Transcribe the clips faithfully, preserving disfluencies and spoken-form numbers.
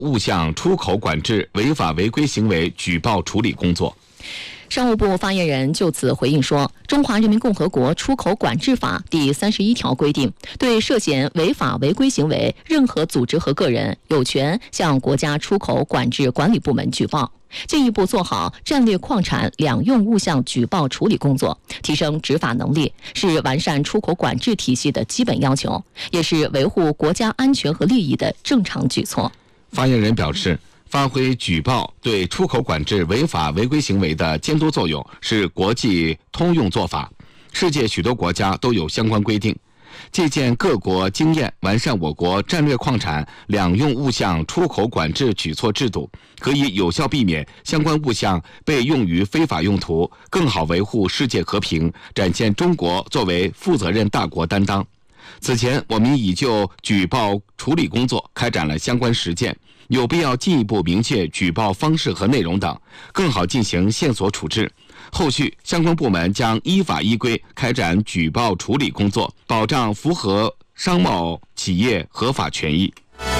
物项出口管制违法违规行为举报处理工作。 商务部发言人就此回应说，《中华人民共和国出口管制法》第三十一条规定，对涉嫌违法违规行为，任何组织和个人有权向国家出口管制管理部门举报。进一步做好战略矿产两用物项举报处理工作，提升执法能力，是完善出口管制体系的基本要求，也是维护国家安全和利益的正常举措。 发言人表示，发挥举报对出口管制违法违规行为的监督作用是国际通用做法，世界许多国家都有相关规定。借鉴各国经验，完善我国战略矿产两用物项出口管制举措制度，可以有效避免相关物项被用于非法用途，更好维护世界和平，展现中国作为负责任大国担当。此前，我们已就举报处理工作开展了相关实践，有必要进一步明确举报方式和内容等，更好进行线索处置。后续相关部门将依法依规开展举报处理工作，保障符合商贸企业合法权益。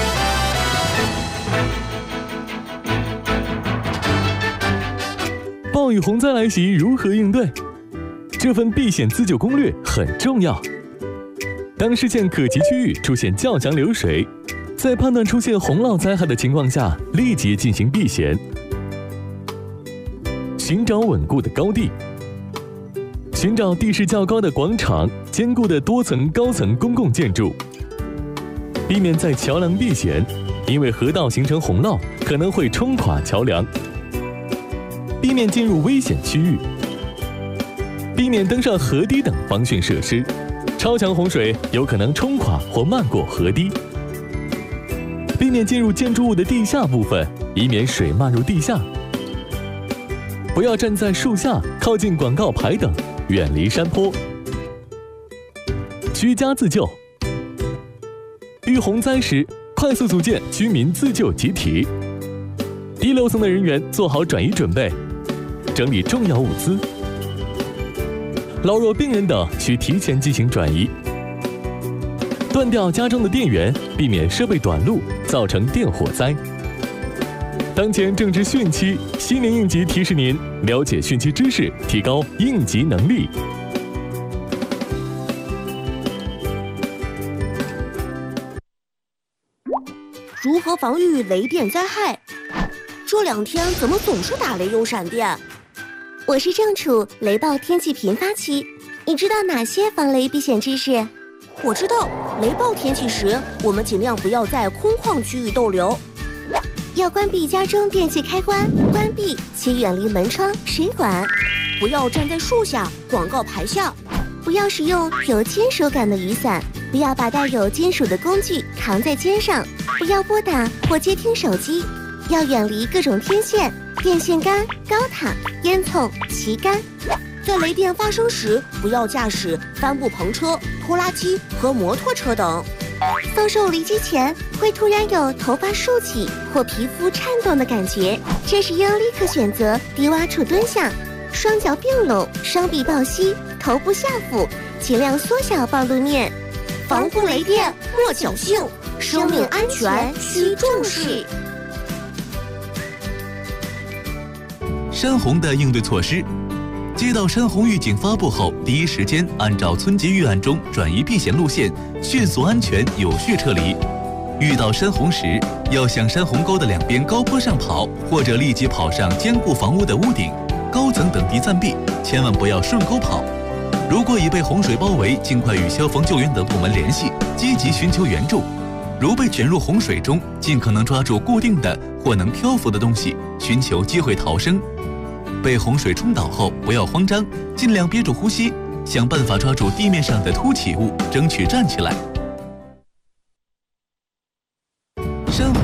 暴雨洪灾来袭，如何应对？这份避险自救攻略很重要。当视线可及区域出现较强流水，在判断出现洪涝灾害的情况下，立即进行避险。寻找稳固的高地，寻找地势较高的广场、坚固的多层高层公共建筑，避免在桥梁避险，因为河道形成洪涝可能会冲垮桥梁。避免进入危险区域，避免登上河堤等防汛设施，超强洪水有可能冲垮或漫过河堤。避免进入建筑物的地下部分，以免水漫入地下。不要站在树下、靠近广告牌等，远离山坡。居家自救，遇洪灾时，快速组建居民自救集体。低楼层的人员做好转移准备，整理重要物资。老弱病人等需提前进行转移。断掉家中的电源，避免设备短路，造成电火灾。当前正值汛期，西年应急提示您了解汛期知识，提高应急能力。 如何防御雷电灾害？这两天怎么总是打雷又闪电？ 我是正处雷暴天气频发期，你知道哪些防雷避险知识？ 我知道，雷暴天气时，我们尽量不要在空旷区域逗留。 要关闭家中电器开关，关闭且远离门窗、水管。 不要站在树下、广告牌下。 不要使用有金属感的雨伞。不要把带有金属的工具扛在肩上。不要拨打或接听手机。要远离各种天线、电线杆、高塔、烟囱、旗杆。 在雷电发生时，不要驾驶帆布篷车、拖拉机和摩托车等。 遭受雷击前，会突然有头发竖起或皮肤颤动的感觉，这时应立刻选择低洼处蹲下，双脚并拢，双臂抱膝，头部下俯，尽量缩小暴露面。 防护雷电莫侥幸，生命安全需重视。 山洪的应对措施。接到山洪预警发布后，第一时间按照村级预案中转移避险路线，迅速、安全、有序撤离。遇到山洪时，要向山洪沟的两边高坡上跑，或者立即跑上坚固房屋的屋顶、高层等地暂避，千万不要顺沟跑。如果已被洪水包围，尽快与消防救援等部门联系，积极寻求援助。如被卷入洪水中，尽可能抓住固定的或能漂浮的东西，寻求机会逃生。被洪水冲倒后，不要慌张，尽量憋住呼吸，想办法抓住地面上的凸起物，争取站起来。山洪，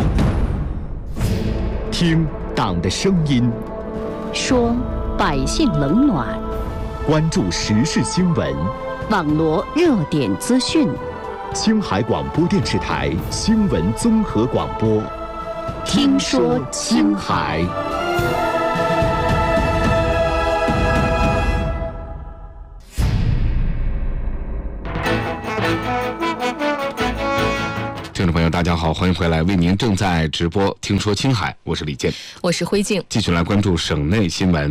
听党的声音， 说百姓冷暖， 关注时事新闻， 网罗热点资讯。 青海广播电视台新闻综合广播， 听说青海。 听众朋友，大大家好，欢迎回来，为您正在直播听说青海，我是李健， 我是辉静， 继续来关注省内新闻。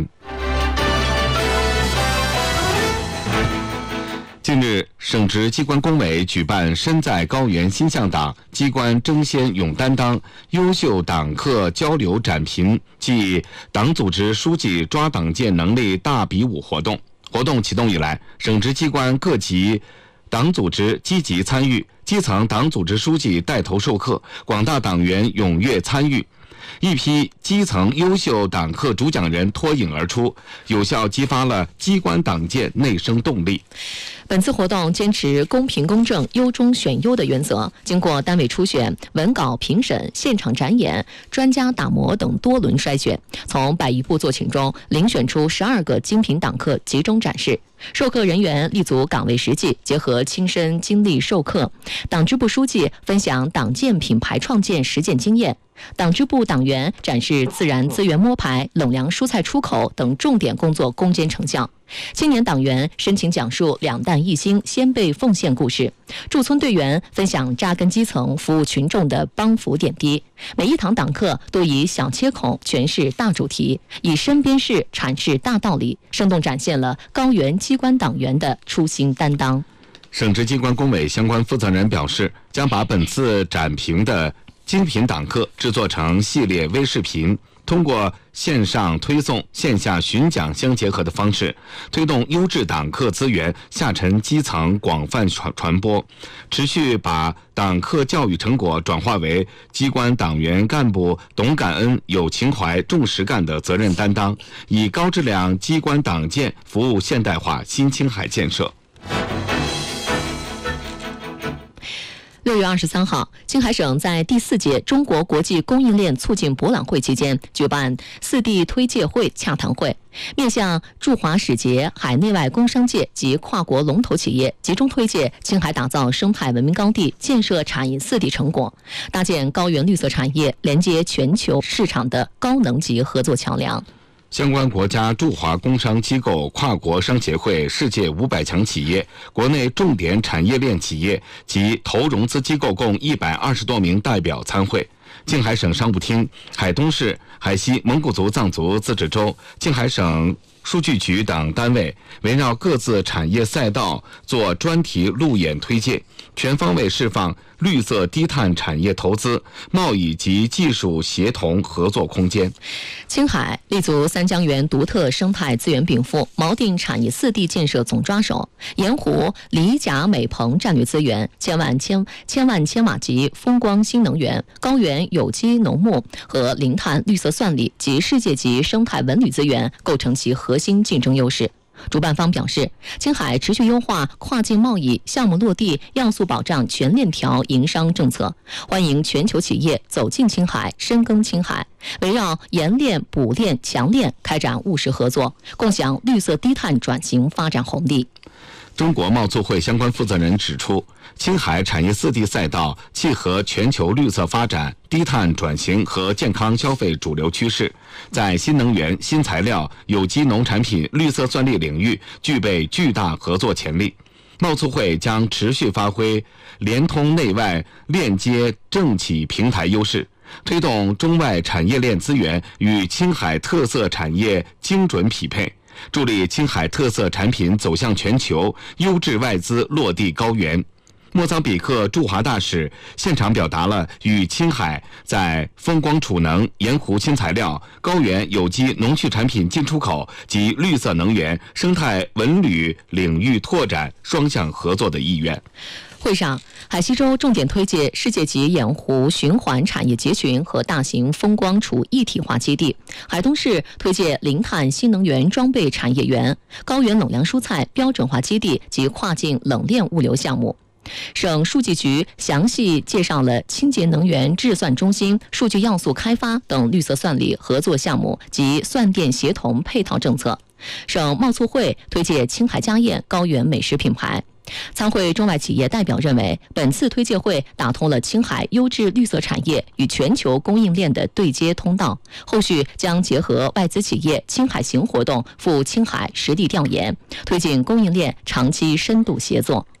近日，省直机关工委举办身在高原心向党机关争先勇担当优秀党课交流展评暨党组织书记抓党建能力大比武活动。活动启动以来，省直机关各级党组织积极参与，基层党组织书记带头授课，广大党员踊跃参与，一批基层优秀党课主讲人脱颖而出，有效激发了机关党建内生动力。 本次活动坚持公平公正、优中选优的原则，经过单位初选、文稿评审、现场展演、专家打磨等多轮筛选，从百余部作品中遴选出十二个精品党课集中展示。授课人员立足岗位实际，结合亲身经历授课，党支部书记分享党建品牌创建实践经验，党支部党员展示自然资源摸排、冷粮蔬菜出口等重点工作攻坚成效。青年党员深情讲述两弹一星先辈奉献故事，驻村队员分享扎根基层服务群众的帮扶点滴。每一堂党课都以小切口诠释大主题，以身边事阐释大道理，生动展现了高原机关党员的初心担当。 省直机关工委相关负责人表示，将把本次展评的精品党课制作成系列微视频，通过线上推送、线下巡讲相结合的方式，推动优质党课资源下沉基层广泛传传播，持续把党课教育成果转化为机关党员干部懂感恩、有情怀、重实干的责任担当，以高质量机关党建服务现代化新青海建设。 六月二十三号，青海省在第四届中国国际供应链促进博览会期间举办四地推介会洽谈会，面向驻华使节、海内外工商界及跨国龙头企业，集中推介青海打造生态文明高地、建设产业四地成果，搭建高原绿色产业连接全球市场的高能级合作桥梁。 相关国家驻华工商机构、跨国商协会、世界五百强企业、国内重点产业链企业及投融资机构共一百二十多名代表参会。青海省商务厅、海东市、海西蒙古族藏族自治州、青海省数据局等单位围绕各自产业赛道做专题路演推介，全方位释放绿色低碳产业投资、贸易及技术协同合作空间。 青海立足三江源独特生态资源禀赋，锚定产业四地建设总抓手，盐湖李甲镁硼战略资源、千万千千万千瓦级风光新能源、高原有机农牧和零碳绿色算力及世界级生态文旅资源，构成其核心竞争优势。主办方表示，青海持续优化跨境贸易项目落地要素保障全链条营商政策，欢迎全球企业走进青海、深耕青海，围绕盐链、补链、强链开展务实合作，共享绿色低碳转型发展红利。 中国贸促会相关负责人指出，青海产业四地赛道契合全球绿色发展、低碳转型和健康消费主流趋势，在新能源、新材料、有机农产品、绿色算力领域具备巨大合作潜力。贸促会将持续发挥联通内外链接政企平台优势，推动中外产业链资源与青海特色产业精准匹配，助力青海特色产品走向全球，优质外资落地高原。莫桑比克驻华大使现场表达了与青海在风光储能、盐湖新材料、高原有机农畜产品进出口及绿色能源、生态文旅领域拓展双向合作的意愿。 会上，海西州重点推介世界级盐湖循环产业集群和大型风光储一体化基地；海东市推介零碳新能源装备产业园、高原冷粮蔬菜标准化基地及跨境冷链物流项目。省数据局详细介绍了清洁能源制算中心、数据要素开发等绿色算力合作项目及算电协同配套政策。省贸促会推介青海家宴高原美食品牌。参会中外企业代表认为，本次推介会打通了青海优质绿色产业与全球供应链的对接通道，后续将结合外资企业青海行活动赴青海实地调研，推进供应链长期深度协作。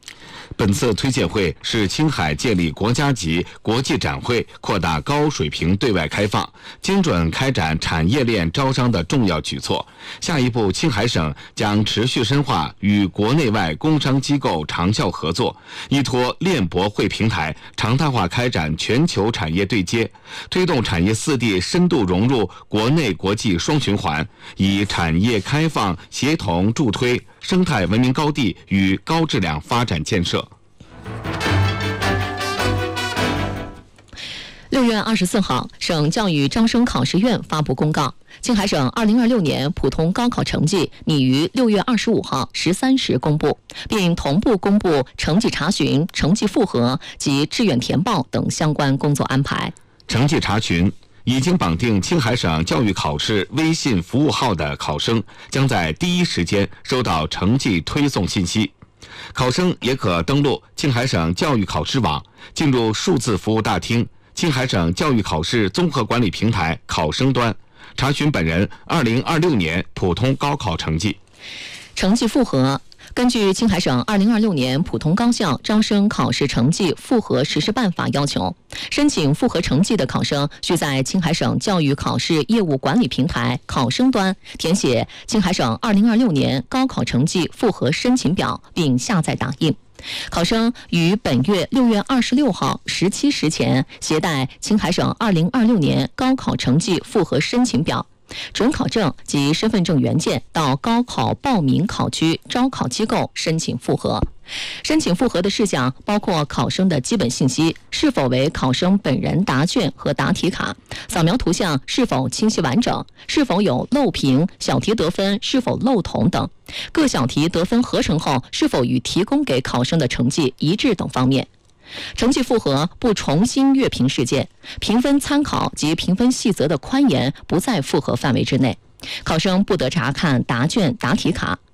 本次推介会是青海建立国家级国际展会、扩大高水平对外开放、精准开展产业链招商的重要举措。下一步，青海省将持续深化与国内外工商机构长效合作，依托链博会平台，常态化开展全球产业对接，推动产业四地深度融入国内国际双循环，以产业开放协同助推生态文明高地与高质量发展建设。 六月二十四号，省教育招生考试院发布公告，青海省二零二六年普通高考成绩拟于六月二十五号十三时公布，并同步公布成绩查询、成绩复核及志愿填报等相关工作安排。 成绩查询已经绑定青海省教育考试微信服务号的考生，将在第一时间收到成绩推送信息。考生也可登录青海省教育考试网，进入数字服务大厅、青海省教育考试综合管理平台考生端，查询本人二零二六年普通高考成绩。 成绩复核。根据青海省二零二六年普通高校招生考试成绩复核实施办法要求，申请复核成绩的考生需在青海省教育考试业务管理平台考生端填写青海省二零二六年高考成绩复核申请表，并下载打印。考生于本月六月二十六号十七时前携带青海省二零二六年高考成绩复核申请表、准考证及身份证原件到高考报名考区招考机构申请复核。申请复核的事项包括考生的基本信息是否为考生本人答卷和答题卡，扫描图像是否清晰完整，是否有漏屏，小题得分是否漏同等，各小题得分合成后是否与提供给考生的成绩一致等方面。成绩复核不重新阅评事件，评分参考及评分细则的宽严不在复核范围之内。考生不得查看答卷、答题卡，